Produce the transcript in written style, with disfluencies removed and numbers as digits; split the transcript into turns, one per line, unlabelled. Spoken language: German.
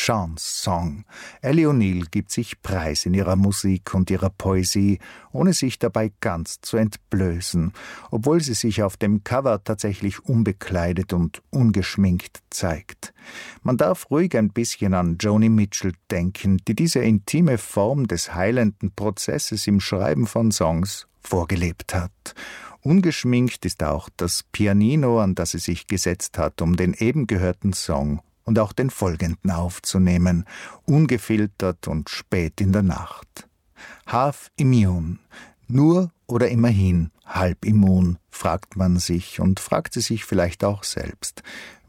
Chanson. Ellie O'Neill gibt sich preis in ihrer Musik und ihrer Poesie, ohne sich dabei ganz zu entblößen, obwohl sie sich auf dem Cover tatsächlich unbekleidet und ungeschminkt zeigt. Man darf ruhig ein bisschen an Joni Mitchell denken, die diese intime Form des heilenden Prozesses im Schreiben von Songs vorgelebt hat. Ungeschminkt ist auch das Pianino, an das sie sich gesetzt hat, um den eben gehörten Song und auch den folgenden aufzunehmen, ungefiltert und spät in der Nacht. Half immune, nur oder immerhin halb immun, fragt man sich und fragt sie sich vielleicht auch selbst.